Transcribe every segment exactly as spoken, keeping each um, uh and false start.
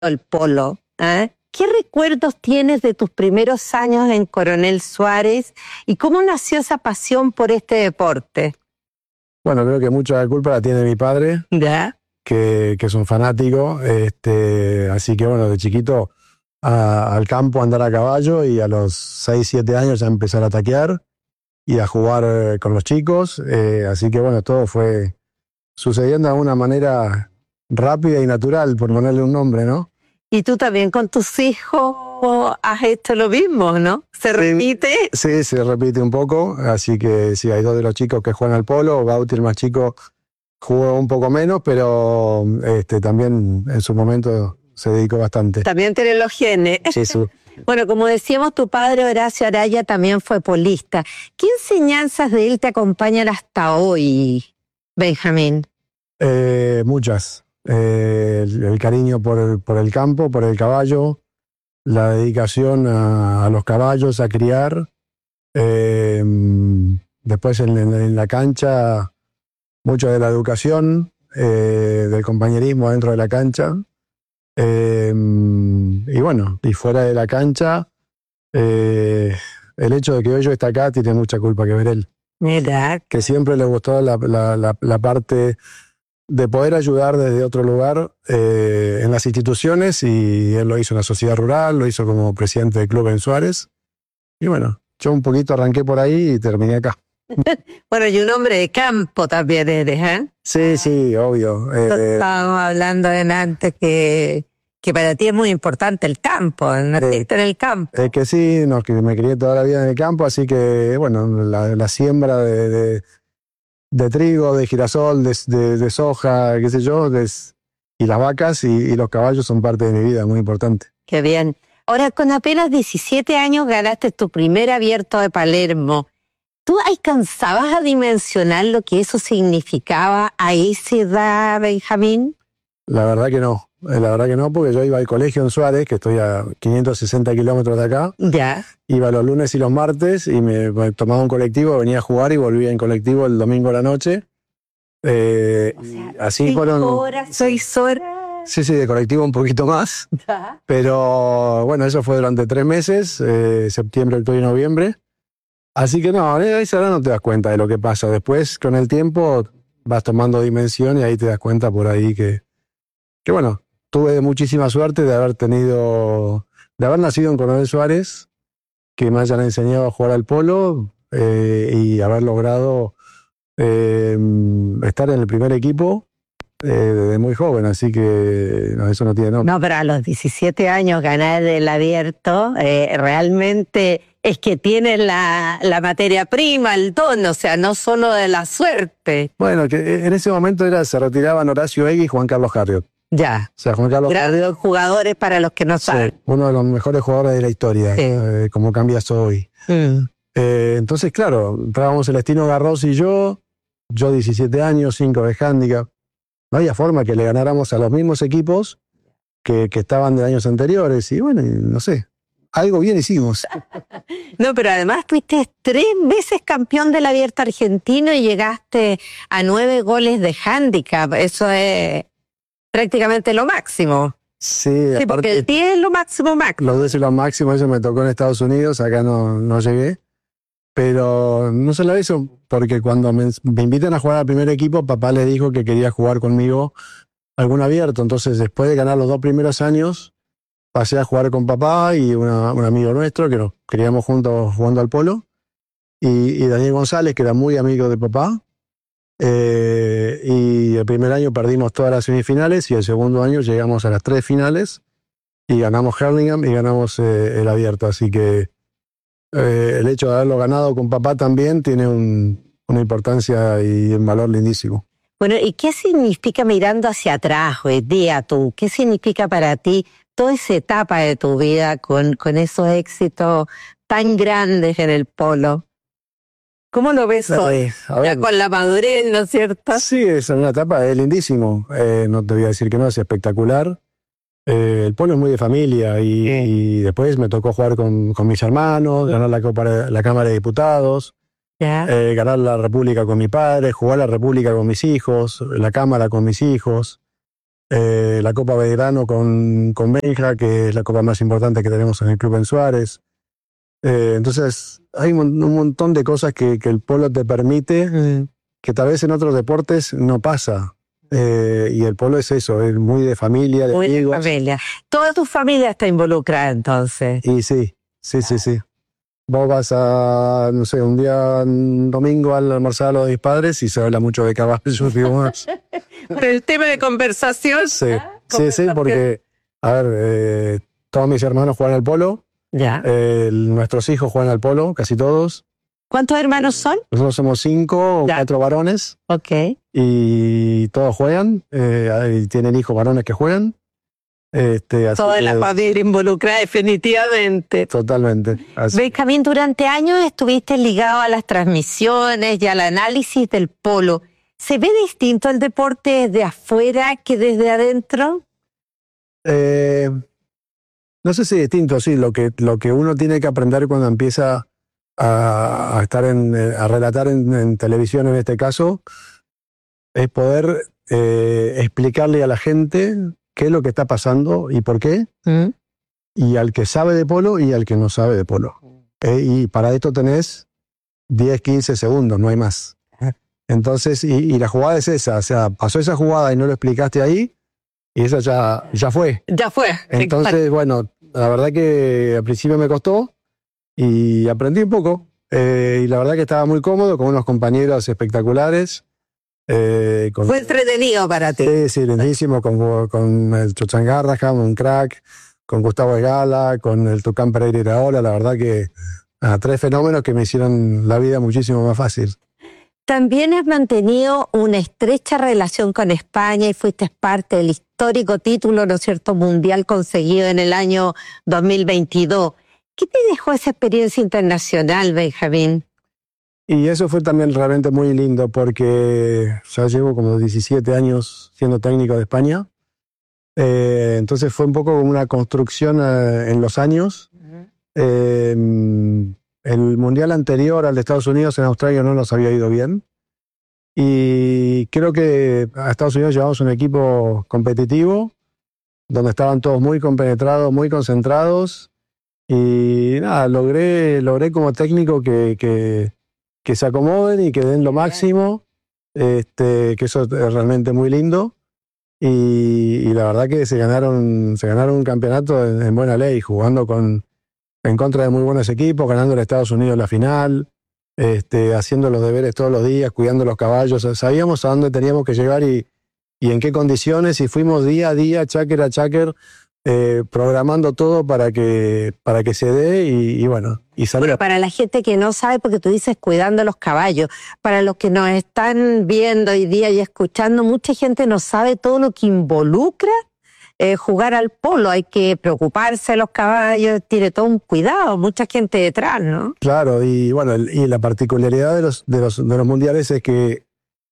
el polo, ¿eh? ¿Qué recuerdos tienes de tus primeros años en Coronel Suárez y cómo nació esa pasión por este deporte? Bueno, creo que mucha de la culpa la tiene mi padre, ¿Ya? que, que es un fanático, este, así que bueno, de chiquito a, al campo a andar a caballo y a los seis, siete años ya empezar a taquear y a jugar eh, con los chicos, eh, así que bueno, todo fue sucediendo de una manera rápida y natural, por ponerle un nombre, ¿no? Y tú también con tus hijos has hecho lo mismo, ¿no? ¿Se repite? Sí, se repite un poco, así que sí, hay dos de los chicos que juegan al polo, Bauti, el más chico, jugó un poco menos, pero este, también en su momento se dedicó bastante. También tiene los genes. Sí, sí. Bueno, como decíamos, tu padre Horacio Araya también fue polista. ¿Qué enseñanzas de él te acompañan hasta hoy, Benjamín? Eh, muchas. Eh, el, el cariño por el, por el campo, por el caballo, la dedicación a, a los caballos, a criar. Eh, después en, en, en la cancha, mucho de la educación, eh, del compañerismo dentro de la cancha. Eh, y bueno, y fuera de la cancha, eh, el hecho de que hoy yo esté acá tiene mucha culpa que ver él. Mira. Que siempre le gustó la, la, la, la parte de poder ayudar desde otro lugar eh, en las instituciones, y él lo hizo en la sociedad rural, lo hizo como presidente del club en Suárez. Y bueno, yo un poquito arranqué por ahí y terminé acá. Bueno, y un hombre de campo también eres, ¿eh? Sí, sí, obvio. Eh, Estábamos hablando de antes que, que para ti es muy importante el campo, naciste en el campo. Es que sí, no, que me crié toda la vida en el campo, así que, bueno, la, la siembra de, de, de trigo, de girasol, de, de, de soja, qué sé yo, de, y las vacas y, y los caballos son parte de mi vida, muy importante. Qué bien. Ahora, con apenas diecisiete años ganaste tu primer Abierto de Palermo. ¿Tú alcanzabas a dimensionar lo que eso significaba a esa edad, Benjamín? La verdad que no, la verdad que no, porque yo iba al colegio en Suárez, que estoy a quinientos sesenta kilómetros de acá. Ya. Iba los lunes y los martes y me, me tomaba un colectivo, venía a jugar y volvía en colectivo el domingo a la noche. Eh, o sea, así seis fueron. horas, seis horas. Sí, sí, de colectivo un poquito más. Ya. Pero bueno, eso fue durante tres meses, eh, septiembre, octubre y noviembre. Así que no, a esa edad no te das cuenta de lo que pasa. Después, con el tiempo, vas tomando dimensión y ahí te das cuenta por ahí que, que bueno, tuve muchísima suerte de haber tenido, de haber nacido en Coronel Suárez, que me hayan enseñado a jugar al polo eh, y haber logrado eh, estar en el primer equipo eh, desde muy joven. Así que no, eso no tiene nombre. No, pero a los diecisiete años ganar el Abierto, eh, realmente es que tienes la, la materia prima, el don, o sea, no solo de la suerte. Bueno, que en ese momento era, se retiraban Horacio Egui y Juan Carlos Harriot. Ya. O sea, Juan Carlos Grandes jugadores para los que no saben. Sí, uno de los mejores jugadores de la historia, sí. eh, como cambia eso hoy. Mm. Eh, entonces, claro, entrábamos Celestino Garros y yo, yo diecisiete años, cinco de handicap. No había forma que le ganáramos a los mismos equipos que, que estaban de años anteriores. Y bueno, no sé, algo bien hicimos. No, pero además fuiste tres veces campeón del Abierto argentino y llegaste a nueve goles de handicap. Eso es prácticamente lo máximo. Sí, sí, porque el diez es lo máximo máximo. Los diez es lo máximo, eso me tocó en Estados Unidos, acá no, no llegué. Pero no solo eso, porque cuando me, me invitan a jugar al primer equipo, papá le dijo que quería jugar conmigo algún abierto. Entonces, después de ganar los dos primeros años, pasé a jugar con papá y una, un amigo nuestro, que nos criamos juntos jugando al polo, y, y Daniel González, que era muy amigo de papá. Eh, y el primer año perdimos todas las semifinales y el segundo año llegamos a las tres finales y ganamos Hurlingham y ganamos eh, el abierto. Así que eh, el hecho de haberlo ganado con papá también tiene un, una importancia y un valor lindísimo. Bueno, ¿y qué significa mirando hacia atrás hoy día tú? ¿Qué significa para ti toda esa etapa de tu vida con, con esos éxitos tan grandes en el polo? ¿Cómo lo ves hoy? A ver, con la madurez, ¿no es cierto? Sí, es una etapa, es lindísimo. Eh, no te voy a decir que no, es espectacular. Eh, el polo es muy de familia y, sí. y después me tocó jugar con, con mis hermanos, ganar la, Copa, la Cámara de Diputados, yeah. eh, ganar la República con mi padre, jugar la República con mis hijos, la Cámara con mis hijos. eh, la Copa Belgrano con, con Benja, que es la copa más importante que tenemos en el club en Suárez. Eh, entonces, hay un, un montón de cosas que, que el polo te permite, Mm. que tal vez en otros deportes no pasa. Eh, y el polo es eso, es muy de familia, de Muy de amigos. familia. Toda tu familia está involucrada entonces. Y sí, sí, sí, sí. Vos vas a, no sé, un día, un domingo al almorzar a los de mis padres y se habla mucho de caballos, digamos. Pero el tema de conversación. Sí, ¿Ah? sí, sí, porque, a ver, eh, todos mis hermanos juegan al polo, Ya. eh, nuestros hijos juegan al polo, casi todos. ¿Cuántos hermanos son? Nosotros somos cinco o Ya. cuatro varones Ok. y todos juegan, eh, y tienen hijos varones que juegan. Este, así Toda que- la familia involucrada, definitivamente. Totalmente. Así- Benjamín, durante años estuviste ligado a las transmisiones y al análisis del polo. ¿Se ve distinto el deporte desde afuera que desde adentro? Eh, no sé si distinto, sí, lo que, lo que uno tiene que aprender cuando empieza a, a estar en, a relatar en, en televisión en este caso, es poder eh, explicarle a la gente qué es lo que está pasando y por qué, ¿Mm? y al que sabe de polo y al que no sabe de polo. Eh, y para esto tenés diez, quince segundos, no hay más. Entonces, y, y la jugada es esa, o sea, pasó esa jugada y no lo explicaste ahí, y esa ya, ya fue. Ya fue. Entonces, Exacto. bueno, la verdad que al principio me costó y aprendí un poco. Eh, y la verdad que estaba muy cómodo con unos compañeros espectaculares. Eh, con, Fue entretenido para ti. sí, sí, lindísimo, con, con el Chochan Gardaham, un crack, con Gustavo Egala, con el Tucán Pereira Iraola. La verdad que ah, tres fenómenos que me hicieron la vida muchísimo más fácil. También has mantenido una estrecha relación con España y fuiste parte del histórico título, ¿no es cierto?, mundial conseguido en el año dos mil veintidós. ¿Qué te dejó esa experiencia internacional, Benjamín? Y eso fue también realmente muy lindo porque ya llevo como diecisiete años siendo técnico de España. Eh, entonces fue un poco como una construcción eh, en los años. Eh, el mundial anterior al de Estados Unidos en Australia no nos había ido bien. Y creo que a Estados Unidos llevamos un equipo competitivo, donde estaban todos muy compenetrados, muy concentrados. Y nada, logré, logré como técnico que, que, que se acomoden y que den lo máximo, este, que eso es realmente muy lindo. Y, y la verdad que se ganaron, se ganaron un campeonato en, en buena ley, jugando con, en contra de muy buenos equipos, ganando a Estados Unidos la final, este, haciendo los deberes todos los días, cuidando los caballos. Sabíamos a dónde teníamos que llegar y, y en qué condiciones, y fuimos día a día, cháquer a cháquer, eh, programando todo para que, para que se dé y, y bueno, y salió. Bueno, para la gente que no sabe, porque tú dices cuidando los caballos, para los que nos están viendo hoy día y escuchando, mucha gente no sabe todo lo que involucra eh, jugar al polo. Hay que preocuparse de los caballos, tiene todo un cuidado, mucha gente detrás, ¿no? Claro, y bueno, el- y la particularidad de los, de los, de los mundiales es que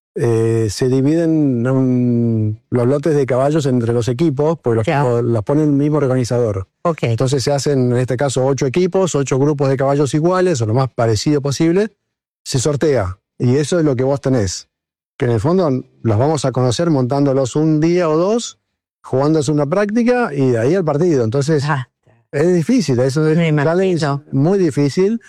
eh, se dividen un- los lotes de caballos entre los equipos, pues los, Ya. los pone el mismo organizador. Ok. Entonces se hacen, en este caso, ocho equipos, ocho grupos de caballos iguales, o lo más parecido posible, se sortea. Y eso es lo que vos tenés. Que en el fondo los vamos a conocer montándolos un día o dos, jugándose una práctica y de ahí al partido. Entonces Ah, es difícil, eso es Me un challenge imagino. muy difícil,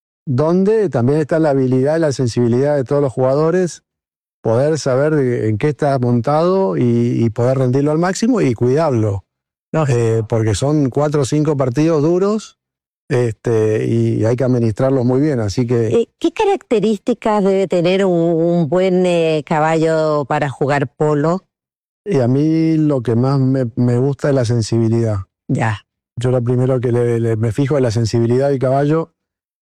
donde también está la habilidad y la sensibilidad de todos los jugadores, poder saber en qué está montado y, y poder rendirlo al máximo y cuidarlo. no, Eh, porque son cuatro o cinco partidos duros, este, y hay que administrarlos muy bien. Así que Eh, ¿Qué características debe tener un, un buen eh, caballo para jugar polo? y a mí lo que más me, me gusta es la sensibilidad. Ya. Yo lo primero que le, le- me fijo es la sensibilidad del caballo,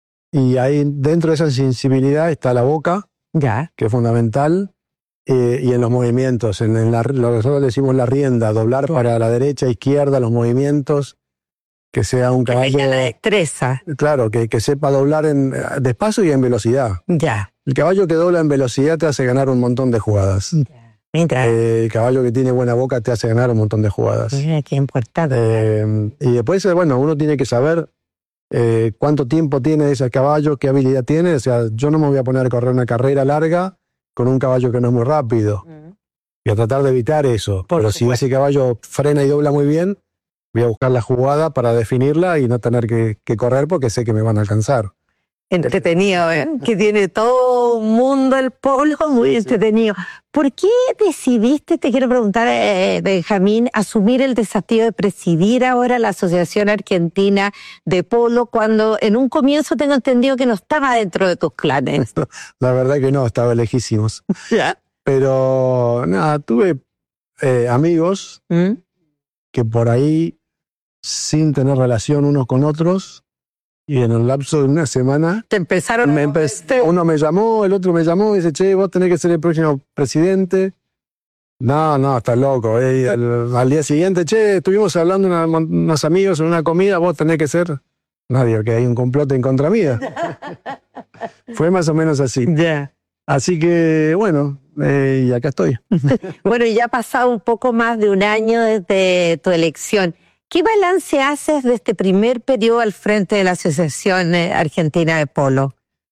y ahí dentro de esa sensibilidad está la boca, Ya. que es fundamental, eh, y en los movimientos, en, en la, lo que nosotros le decimos la rienda, doblar para la derecha, izquierda, los movimientos, que sea un Que caballo, tenga la destreza. claro, que, que sepa doblar en despacio y en velocidad. Ya. El caballo que dobla en velocidad te hace ganar un montón de jugadas. Ya. Mira, Eh, el caballo que tiene buena boca te hace ganar un montón de jugadas. mira qué importante. Eh, y después, eh, bueno, uno tiene que saber eh, cuánto tiempo tiene ese caballo, qué habilidad tiene. O sea, yo no me voy a poner a correr una carrera larga con un caballo que no es muy rápido. y a tratar de evitar eso. Por Pero si supuesto. ese caballo frena y dobla muy bien, voy a buscar la jugada para definirla y no tener que, que correr porque sé que me van a alcanzar. Entretenido, ¿eh? Que tiene todo un mundo el polo, muy entretenido. ¿Por qué decidiste, te quiero preguntar, eh, Benjamín, asumir el desafío de presidir ahora la Asociación Argentina de Polo cuando en un comienzo tengo entendido que no estaba dentro de tus planes? La verdad que no, estaba lejísimos. ¿Ya? Pero nada, tuve eh, amigos ¿Mm? que por ahí, sin tener relación unos con otros, y en el lapso de una semana, Te empezaron me a... empe- uno me llamó, el otro me llamó y dice, che, vos tenés que ser el próximo presidente. No, no, estás loco. Eh. Al, al día siguiente, che, estuvimos hablando una, unos amigos en una comida, vos tenés que ser... Nadie, que hay un complot en contra mía. Fue más o menos así. Ya. Así que, bueno, eh, y acá estoy. Bueno, y ya ha pasado un poco más de un año desde tu elección. ¿Qué balance haces de este primer periodo al frente de la Asociación Argentina de Polo?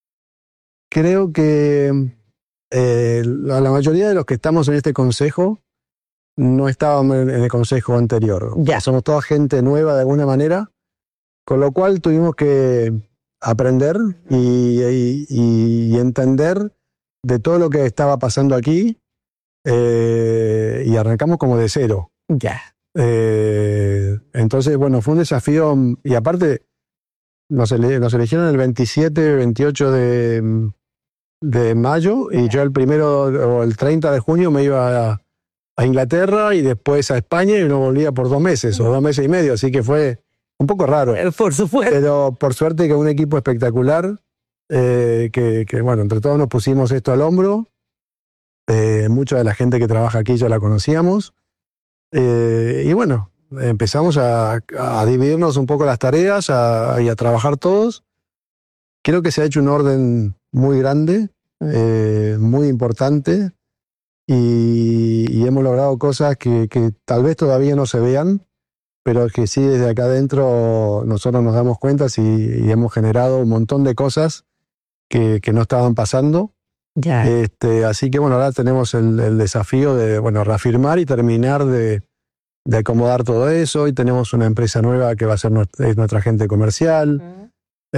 Creo que eh, la, la mayoría de los que estamos en este consejo no estábamos en el consejo anterior. Ya. Somos toda gente nueva de alguna manera, con lo cual tuvimos que aprender y, y, y entender de todo lo que estaba pasando aquí eh, y arrancamos como de cero. Ya. Eh, entonces, bueno, fue un desafío y aparte nos, ele nos eligieron el veintisiete, veintiocho de, de mayo y yo el primero o el treinta de junio me iba a, a Inglaterra y después a España y no volvía por dos meses o dos meses y medio, así que fue un poco raro. Por supuesto. Pero por suerte que un equipo espectacular, eh, que, que bueno, entre todos nos pusimos esto al hombro. Eh, mucha de la gente que trabaja aquí ya la conocíamos. Eh, y bueno, empezamos a, a dividirnos un poco las tareas a, y a trabajar todos. Creo que se ha hecho un orden muy grande, eh, muy importante, y, y hemos logrado cosas que, que tal vez todavía no se vean, pero que sí desde acá adentro nosotros nos damos cuenta y, y hemos generado un montón de cosas que, que no estaban pasando. Ya. Este, así que bueno, ahora tenemos el, el desafío de bueno, reafirmar y terminar de, de acomodar todo eso. Y tenemos una empresa nueva que va a ser nuestra, es nuestra agente comercial. Uh-huh.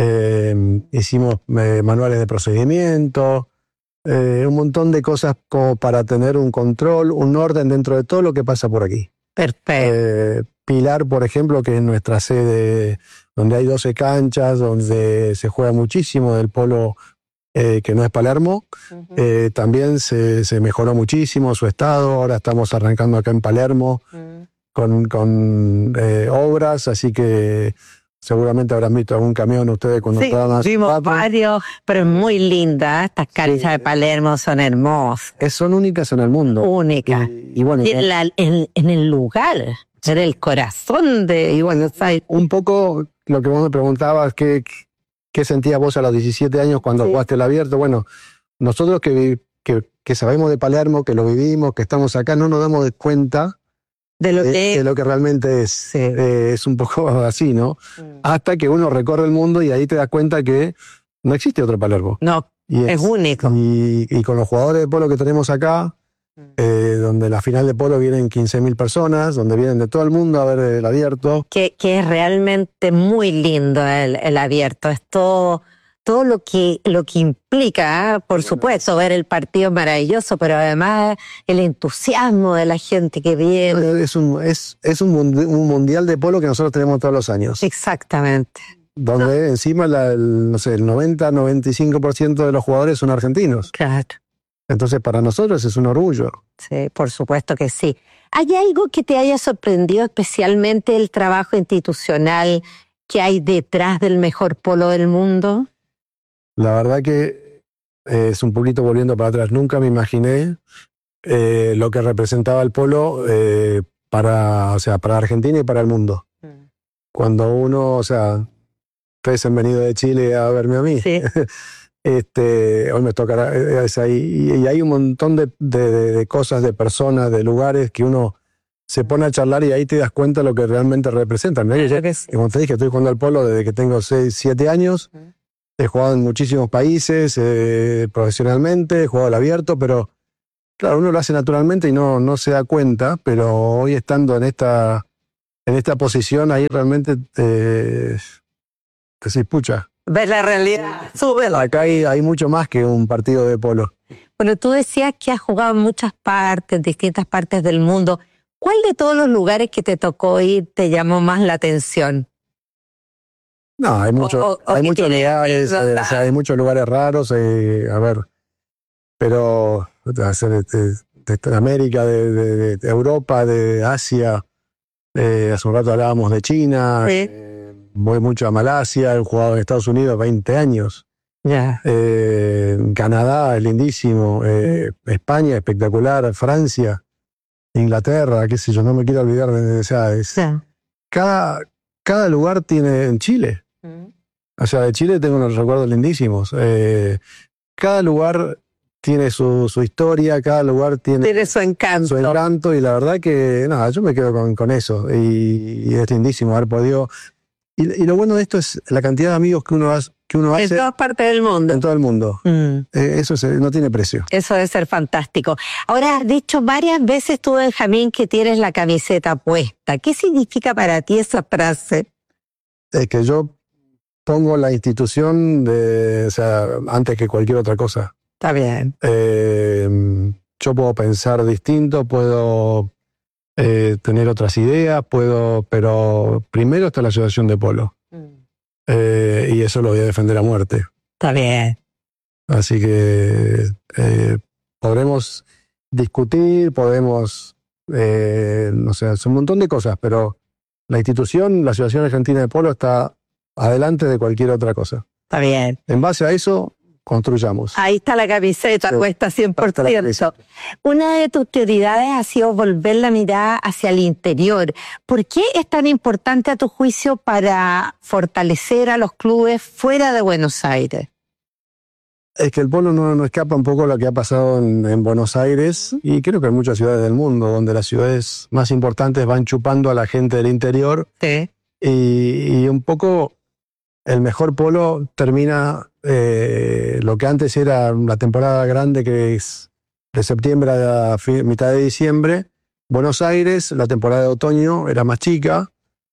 Eh, hicimos eh, manuales de procedimiento, eh, un montón de cosas como para tener un control, un orden dentro de todo lo que pasa por aquí. Perfecto. Eh, Pilar, por ejemplo, que es nuestra sede, donde hay doce canchas, donde se juega muchísimo del polo. Eh, que no es Palermo, uh-huh. eh, también se, se mejoró muchísimo su estado. Ahora estamos arrancando acá en Palermo uh-huh. con, con eh, obras, así que seguramente habrán visto algún camión ustedes cuando sí, estaban Sí, vimos varios, pero es muy linda. Estas canchas sí. de Palermo son hermosas. Es, son únicas en el mundo. Únicas. Y, y bueno, y en, la, en, en el lugar, en el corazón de y bueno, un poco lo que vos me preguntabas, que ¿qué sentías vos a los diecisiete años cuando sí. jugaste el abierto? Bueno, nosotros que, que, que sabemos de Palermo, que lo vivimos, que estamos acá, no nos damos cuenta de lo, de, que... de lo que realmente es. Sí. Eh, es un poco así, ¿no? Mm. Hasta que uno recorre el mundo y ahí te das cuenta que no existe otro Palermo. No, y es, es único. Y, y con los jugadores de polo que tenemos acá, Eh, donde la final de polo vienen quince mil personas, donde vienen de todo el mundo a ver el abierto. Que, que es realmente muy lindo el, el abierto, es todo, todo lo que, lo que implica, ¿eh? Por supuesto, ver el partido maravilloso, pero además el entusiasmo de la gente que viene. Es un, es, es un, un mundial de polo que nosotros tenemos todos los años. Exactamente. Donde no. encima la, el, no sé, el noventa, noventa y cinco por ciento de los jugadores son argentinos. Claro. Entonces, para nosotros es un orgullo. Sí, por supuesto que sí. ¿Hay algo que te haya sorprendido especialmente el trabajo institucional que hay detrás del mejor polo del mundo? La verdad que eh, es un poquito volviendo para atrás. Nunca me imaginé eh, lo que representaba el polo eh, para, o sea, para Argentina y para el mundo. Mm. Cuando uno, o sea, ustedes han venido de Chile a verme a mí. Sí. Este, hoy me tocará, es ahí, y hay un montón de, de, de cosas, de personas, de lugares que uno se pone a charlar y ahí te das cuenta de lo que realmente representan. ¿No? Yo, como te dije, estoy jugando al polo desde que tengo seis, siete años, he jugado en muchísimos países, eh, profesionalmente, he jugado al abierto, pero claro, uno lo hace naturalmente y no, no se da cuenta, pero hoy estando en esta, en esta posición, ahí realmente te, te decís, pucha. Ves la realidad, súbelo. Acá hay, hay mucho más que un partido de polo. Bueno, tú decías que has jugado en muchas partes, distintas partes del mundo. ¿Cuál de todos los lugares que te tocó ir te llamó más la atención? No, hay, mucho, O- o- o hay que muchos tiene lugares, anécdota. eh, o sea, hay muchos lugares raros, eh, a ver, pero de, de, de América, de, de, de Europa, de Asia, eh, hace un rato hablábamos de China, Sí. eh, voy mucho a Malasia, he jugado en Estados Unidos veinte años, Ya. eh, Canadá, es lindísimo, eh, España, espectacular, Francia, Inglaterra, qué sé yo, no me quiero olvidar de, o sea, es, Ya. cada, cada lugar tiene en Chile. O sea, de Chile tengo unos recuerdos lindísimos. Eh, cada lugar tiene su, su historia, cada lugar tiene Tiene su encanto. su encanto y la verdad que, nada, yo me quedo con, con eso y, y es lindísimo haber podido... Y, y lo bueno de esto es la cantidad de amigos que uno, hace, que uno En hace todas partes del mundo. en todo el mundo. Mm. Eh, eso es- no tiene precio. Eso debe ser fantástico. Ahora, has dicho varias veces tú, Benjamín, que tienes la camiseta puesta. ¿Qué significa para ti esa frase? Es que yo pongo la institución de, o sea, antes que cualquier otra cosa. Está bien. Eh, yo puedo pensar distinto, puedo eh, tener otras ideas, puedo, pero primero está la asociación de polo. Eh, y eso lo voy a defender a muerte. Está bien. Así que eh, podremos discutir, podemos, eh, no sé, hacer un montón de cosas, pero la institución, la Asociación Argentina de Polo está adelante de cualquier otra cosa. Está bien. En base a eso, construyamos. Ahí está la camiseta, Sí. cuesta cien por Está la ciento. camiseta. Una de tus prioridades ha sido volver la mirada hacia el interior. ¿Por qué es tan importante a tu juicio para fortalecer a los clubes fuera de Buenos Aires? Es que el polo no, no escapa un poco lo que ha pasado en, en Buenos Aires y creo que en muchas ciudades del mundo, donde las ciudades más importantes van chupando a la gente del interior Sí. y, y un poco el mejor polo termina eh, lo que antes era la temporada grande, que es de septiembre a fi- mitad de diciembre. Buenos Aires, la temporada de otoño era más chica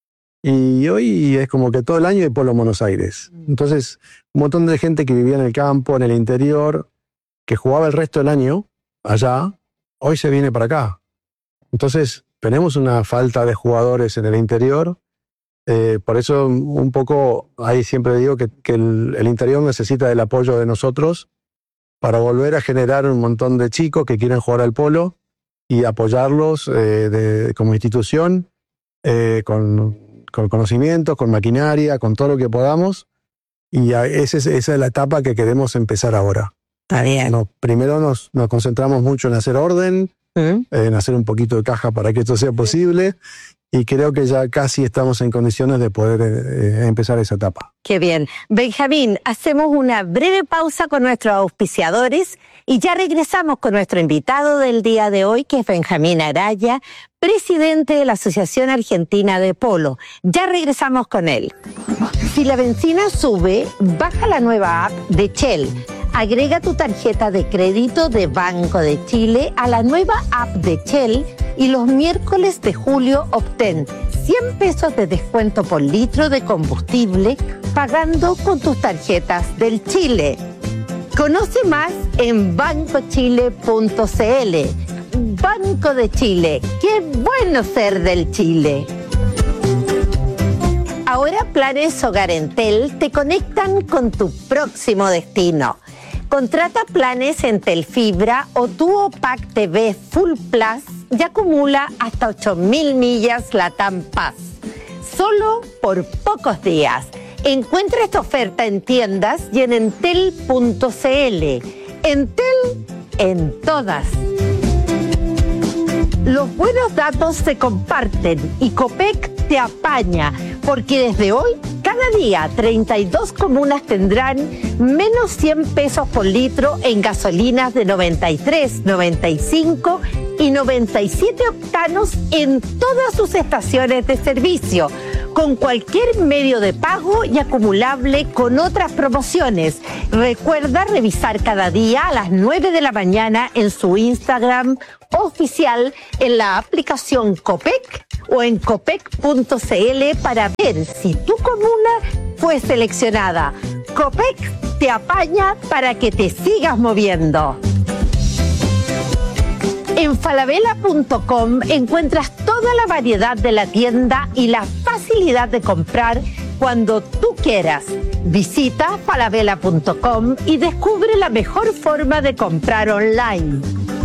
y hoy es como que todo el año hay polo en Buenos Aires. Entonces, un montón de gente que vivía en el campo, en el interior, que jugaba el resto del año allá, hoy se viene para acá. Entonces, tenemos una falta de jugadores en el interior. Eh, por eso, un poco, ahí siempre digo que, que el, el interior necesita del apoyo de nosotros para volver a generar un montón de chicos que quieren jugar al polo y apoyarlos eh, de, como institución, eh, con, con conocimientos, con maquinaria, con todo lo que podamos. Y a- ese es- esa es la etapa que queremos empezar ahora. Está bien. No, primero nos, nos concentramos mucho en hacer orden, ¿Mm? en hacer un poquito de caja para que esto sea posible. Y creo que ya casi estamos en condiciones de poder eh, empezar esa etapa. Qué bien. Benjamín, hacemos una breve pausa con nuestros auspiciadores y ya regresamos con nuestro invitado del día de hoy, que es Benjamín Araya, presidente de la Asociación Argentina de Polo. Ya regresamos con él. Si la benzina sube, baja la nueva app de Shell. Agrega tu tarjeta de crédito de Banco de Chile a la nueva app de Shell y los miércoles de julio obtén cien pesos de descuento por litro de combustible pagando con tus tarjetas del Chile. Conoce más en banco chile punto c l. Banco de Chile, qué bueno ser del Chile. Ahora Planes Hogar Entel te conectan con tu próximo destino. Contrata planes Entel Fibra o Duo Pack T V Full Plus y acumula hasta ocho mil millas Latam Paz. Solo por pocos días. Encuentra esta oferta en tiendas y en entel punto c l. Entel en todas. Los buenos datos se comparten y Copec te apaña, porque desde hoy, cada día, treinta y dos comunas tendrán menos cien pesos por litro en gasolinas de noventa y tres, noventa y cinco y noventa y siete octanos en todas sus estaciones de servicio. con cualquier medio de pago y acumulable con otras promociones. Recuerda revisar cada día a las nueve de la mañana en su Instagram oficial, en la aplicación Copec o en copec punto cl para ver si tu comuna fue seleccionada. Copec te apaña para que te sigas moviendo. En falabella punto com encuentras toda la variedad de la tienda y la facilidad de comprar cuando tú quieras. Visita falabella punto com y descubre la mejor forma de comprar online.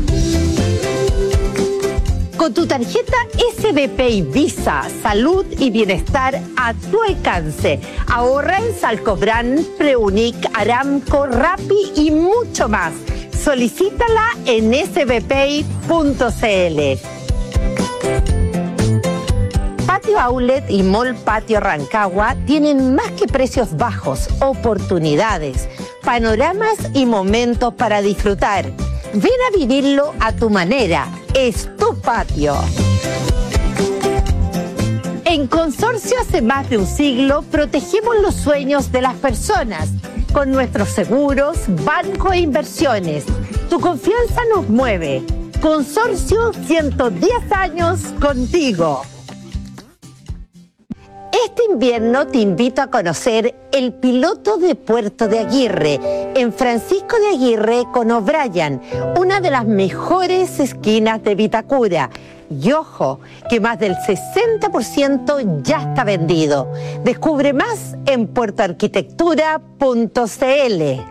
Con tu tarjeta S B P y Visa, salud y bienestar a tu alcance. Ahorra en Salcobran, Preunic, Aramco, Rappi y mucho más. Solicítala en s b pay punto cl. Patio Outlet y Mall Patio Rancagua tienen más que precios bajos, oportunidades, panoramas y momentos para disfrutar. Ven a vivirlo a tu manera. Es tu patio. En Consorcio hace más de un siglo protegemos los sueños de las personas con nuestros seguros, banco e inversiones. Tu confianza nos mueve. Consorcio, ciento diez años contigo. Este invierno te invito a conocer el piloto de Puerto de Aguirre, en Francisco de Aguirre con O'Brien, una de las mejores esquinas de Vitacura. Y ojo, que más del sesenta por ciento ya está vendido. Descubre más en puerto arquitectura punto cl.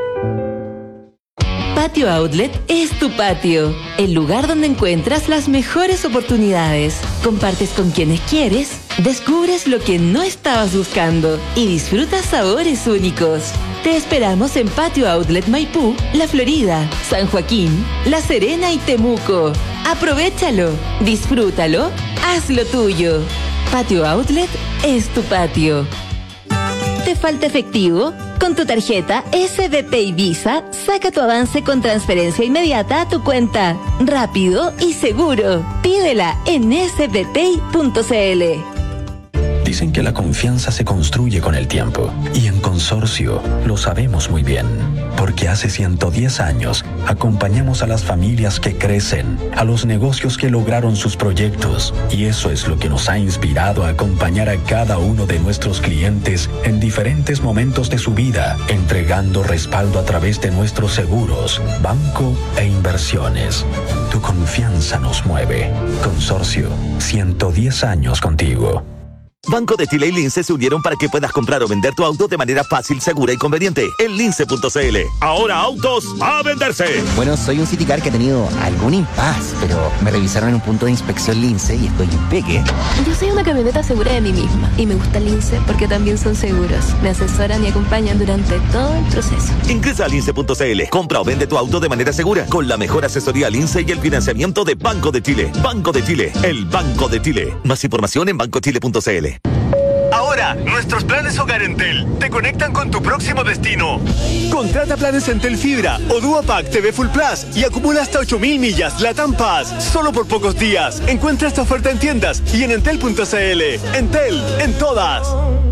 Patio Outlet es tu patio, el lugar donde encuentras las mejores oportunidades. Compartes con quienes quieres, descubres lo que no estabas buscando y disfrutas sabores únicos. Te esperamos en Patio Outlet Maipú, La Florida, San Joaquín, La Serena y Temuco. Aprovéchalo, disfrútalo, hazlo tuyo. Patio Outlet es tu patio. ¿Te falta efectivo? Con tu tarjeta S B P y Visa, saca tu avance con transferencia inmediata a tu cuenta. Rápido y seguro. Pídela en s b pay punto cl. Dicen que la confianza se construye con el tiempo. Y en Consorcio lo sabemos muy bien. Porque hace ciento diez años acompañamos a las familias que crecen, a los negocios que lograron sus proyectos. Y eso es lo que nos ha inspirado a acompañar a cada uno de nuestros clientes en diferentes momentos de su vida, entregando respaldo a través de nuestros seguros, banco e inversiones. Tu confianza nos mueve. Consorcio, ciento diez años contigo. Banco de Chile y Lince se unieron para que puedas comprar o vender tu auto de manera fácil, segura y conveniente. En lince punto cl. Ahora autos a venderse. Bueno, soy un Citicar que ha tenido algún impas, pero me revisaron en un punto de inspección Lince y estoy impeque. Yo soy una camioneta segura de mí misma y me gusta Lince porque también son seguros. Me asesoran y acompañan durante todo el proceso. Ingresa a lince punto cl. Compra o vende tu auto de manera segura con la mejor asesoría Lince y el financiamiento de Banco de Chile. Banco de Chile, el Banco de Chile. Más información en banco chile punto cl. Ahora, nuestros planes Hogar Entel te conectan con tu próximo destino. Contrata planes Entel Fibra o Duopack T V Full Plus y acumula hasta ocho mil millas LATAM Pass solo por pocos días. Encuentra esta oferta en tiendas y en entel punto cl. Entel, en todas.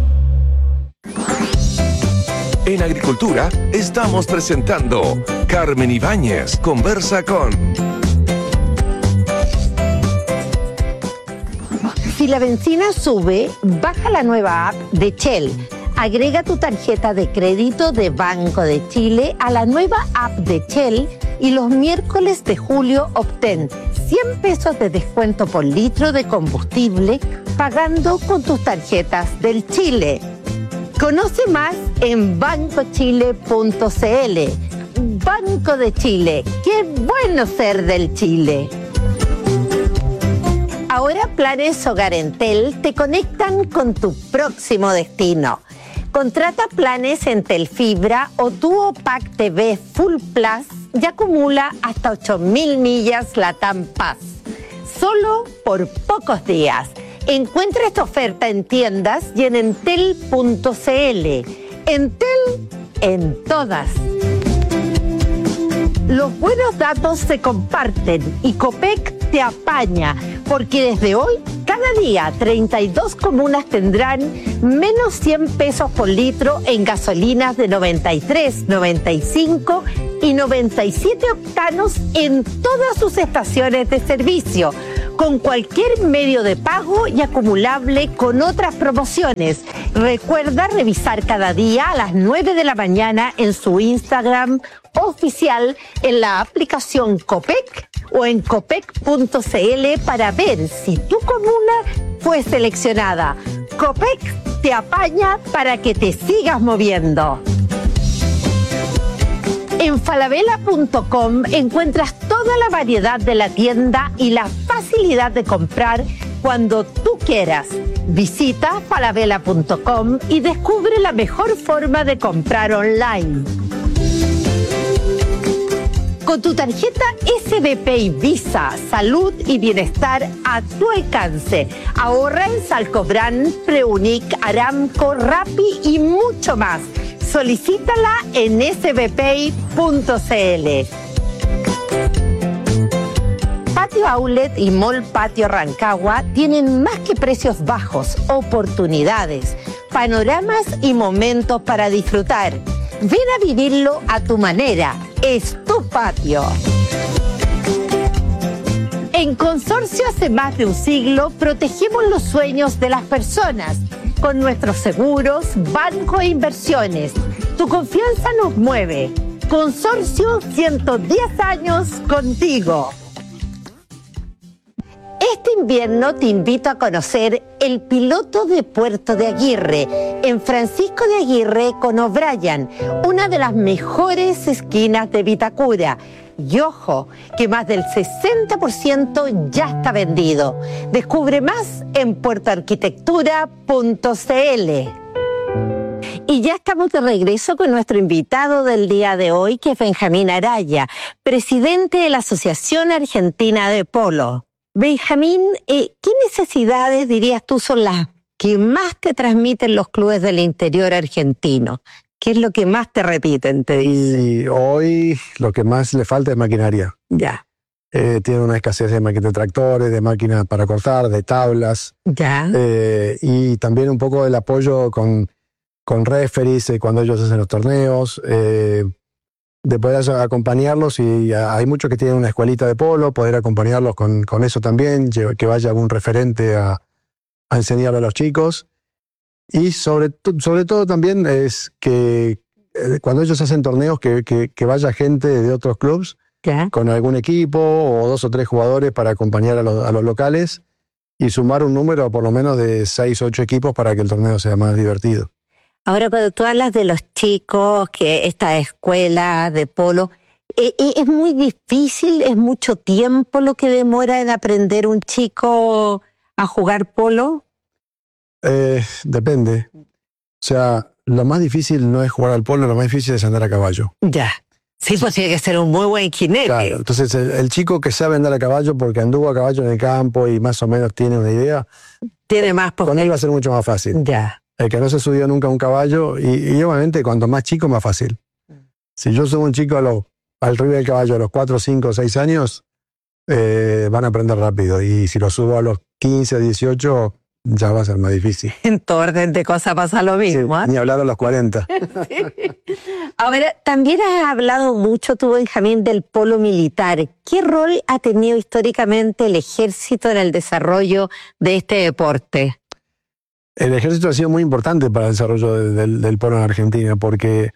En Agricultura estamos presentando Carmen Ibáñez conversa con... Si la benzina sube, baja la nueva app de Shell. Agrega tu tarjeta de crédito de Banco de Chile a la nueva app de Shell y los miércoles de julio obtén cien pesos de descuento por litro de combustible pagando con tus tarjetas del Chile. Conoce más en banco chile punto cl. Banco de Chile, qué bueno ser del Chile. Ahora planes Hogar Entel te conectan con tu próximo destino. Contrata planes Entel Fibra o Duopack T V Full Plus y acumula hasta ocho mil millas LATAM Pass. Solo por pocos días. Encuentra esta oferta en tiendas y en entel punto cl. Entel, en todas. Los buenos datos se comparten y Copec te apaña, porque desde hoy Cada día, treinta y dos comunas tendrán menos cien pesos por litro en gasolinas de noventa y tres, noventa y cinco y noventa y siete octanos en todas sus estaciones de servicio, con cualquier medio de pago y acumulable con otras promociones. Recuerda revisar cada día a las nueve de la mañana en su Instagram oficial, en la aplicación Copec o en copec punto cl para ver si tu comuna fue seleccionada. Copec te apaña para que te sigas moviendo. En falabella punto com encuentras toda la variedad de la tienda y la facilidad de comprar cuando tú quieras. Visita falabella punto com y descubre la mejor forma de comprar online. Con tu tarjeta S B P y Visa, salud y bienestar a tu alcance. Ahorra en Salcobran, Preunic, Aramco, Rappi y mucho más. Solicítala en s b p punto c l. Patio Outlet y Mall Patio Rancagua tienen más que precios bajos, oportunidades, panoramas y momentos para disfrutar. Ven a vivirlo a tu manera. Es tu patio. En Consorcio hace más de un siglo protegemos los sueños de las personas con nuestros seguros, banco e inversiones. Tu confianza nos mueve. Consorcio, ciento diez años contigo. Este invierno te invito a conocer el piloto de Puerto de Aguirre, en Francisco de Aguirre con O'Brien, una de las mejores esquinas de Vitacura. Y ojo, que más del sesenta por ciento ya está vendido. Descubre más en puerto arquitectura punto c l. Y ya estamos de regreso con nuestro invitado del día de hoy, que es Benjamín Araya, presidente de la Asociación Argentina de Polo. Benjamín, eh, ¿qué necesidades dirías tú son las que más te transmiten los clubes del interior argentino? ¿Qué es lo que más te repiten, te dicen? Y hoy lo que más le falta es maquinaria. Ya. Eh, tiene una escasez de máquinas de tractores, de máquinas para cortar, de tablas. Ya. Eh, y también un poco el apoyo con, con referees eh, cuando ellos hacen los torneos. Eh, de poder acompañarlos, y hay muchos que tienen una escuelita de polo, poder acompañarlos con, con eso también, que vaya algún referente a, a enseñarle a los chicos. Y sobre, sobre todo también es que cuando ellos hacen torneos, que, que, que vaya gente de otros clubes con algún equipo o dos o tres jugadores para acompañar a los, a los locales y sumar un número por lo menos de seis o ocho equipos para que el torneo sea más divertido. Ahora, cuando tú hablas de los chicos, que esta escuela de polo, eh, eh, ¿es muy difícil, es mucho tiempo lo que demora en aprender un chico a jugar polo? Eh, depende. O sea, lo más difícil no es jugar al polo, lo más difícil es andar a caballo. Ya. Sí, pues tiene que ser un muy buen jinete. Claro, entonces el, el chico que sabe andar a caballo porque anduvo a caballo en el campo y más o menos tiene una idea, tiene más con él va a ser mucho más fácil. Ya. El que no se subió nunca a un caballo, y, y obviamente cuanto más chico, más fácil. Si yo subo un chico a lo, al arriba del caballo a los cuatro, cinco, seis años, eh, van a aprender rápido. Y si lo subo a los quince, dieciocho, ya va a ser más difícil. En todo orden de cosas pasa lo mismo. Sí, ¿eh? Ni hablar a los cuarenta. Sí. Ahora, también has hablado mucho tú, Benjamín, del polo militar. ¿Qué rol ha tenido históricamente el ejército en el desarrollo de este deporte? El ejército ha sido muy importante para el desarrollo de, del, del polo en Argentina, porque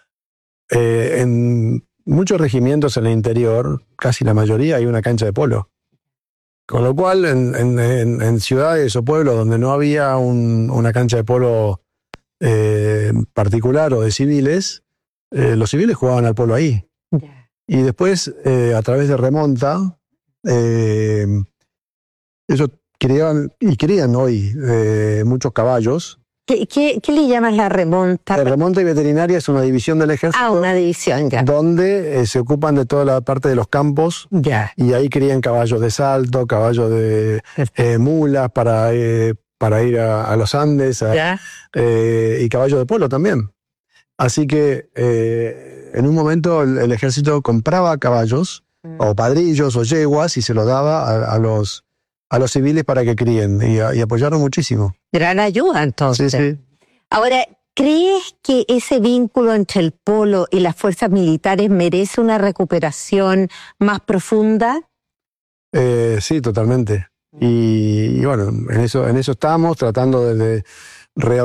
eh, en muchos regimientos en el interior, casi la mayoría, hay una cancha de polo. Con lo cual, en, en, en, en ciudades o pueblos donde no había un, una cancha de polo eh, particular o de civiles, eh, los civiles jugaban al polo ahí. Yeah. Y después, eh, a través de remonta, eh, ellos criaban, y crían hoy eh, muchos caballos. ¿Qué, qué, ¿Qué le llamas la remonta? La remonta y veterinaria es una división del ejército. Ah, una división, ya. Donde eh, se ocupan de toda la parte de los campos. Ya. Y ahí crían caballos de salto, caballos de eh, mulas para, eh, para ir a, a los Andes. A, ya. Eh, y caballos de polo también. Así que eh, en un momento el, el ejército compraba caballos, mm. o padrillos, o yeguas, y se los daba a, a los a los civiles para que críen y, y apoyaron muchísimo. Gran ayuda, entonces. Sí, sí. Ahora, ¿crees que ese vínculo entre el polo y las fuerzas militares merece una recuperación más profunda? Eh, sí, totalmente. Y, y bueno, en eso, en eso estamos, tratando de, de